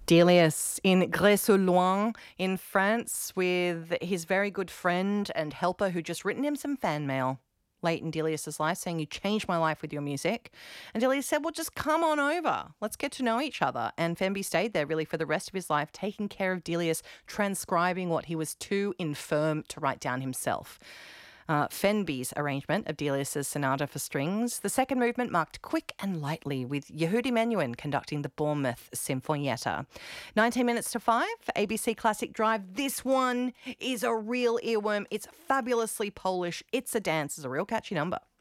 Delius in Grès-sur-Loing in France with his very good friend and helper who just written him some fan mail late in Delius's life saying, "You changed my life with your music." And Delius said, "Well, just come on over. Let's get to know each other." And Fenby stayed there really for the rest of his life, taking care of Delius, transcribing what he was too infirm to write down himself. Fenby's arrangement of Delius's Sonata for Strings. The second movement marked quick and lightly, with Yehudi Menuhin conducting the Bournemouth Sinfonietta. 19 minutes to 5, ABC Classic Drive. This one is a real earworm. It's fabulously Polish. It's a dance. It's a real catchy number.